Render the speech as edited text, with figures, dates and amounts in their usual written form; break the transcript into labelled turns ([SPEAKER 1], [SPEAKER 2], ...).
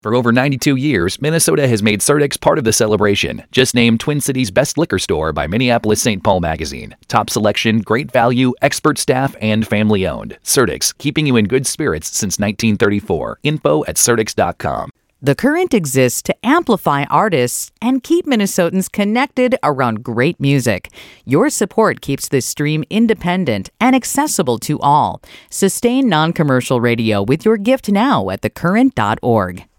[SPEAKER 1] For over 92 years, Minnesota has made Surdex part of the celebration. Just named Twin Cities' best liquor store by Minneapolis-St. Paul magazine. Top selection, great value, expert staff, and family-owned. Surdex, keeping you in good spirits since 1934. Info at surdex.com.
[SPEAKER 2] The Current exists to amplify artists and keep Minnesotans connected around great music. Your support keeps this stream independent and accessible to all. Sustain non-commercial radio with your gift now at thecurrent.org.